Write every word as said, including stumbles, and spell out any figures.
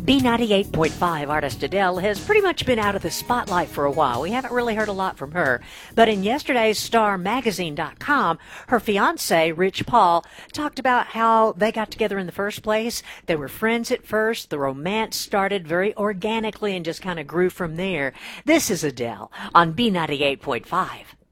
B ninety-eight point five artist Adele has pretty much been out of the spotlight for a while. We haven't really heard a lot from her. But in yesterday's Star Magazine dot com, her fiance, Rich Paul, talked about how they got together in the first place. They were friends at first. The romance started very organically and just kind of grew from there. This is Adele on B ninety-eight point five.